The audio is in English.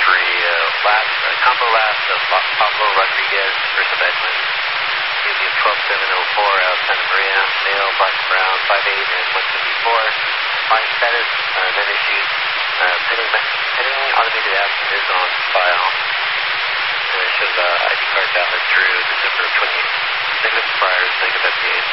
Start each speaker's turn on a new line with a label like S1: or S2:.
S1: last, combo last of Pablo Rodriguez, first of Edmund. Medium 12704 out Santa Maria, male, black and brown, 5'8" and 174. Flight status, none issues. Pending automated absence is on file. And it shows ID card valid through December 28th. Negative expires, negative FTA.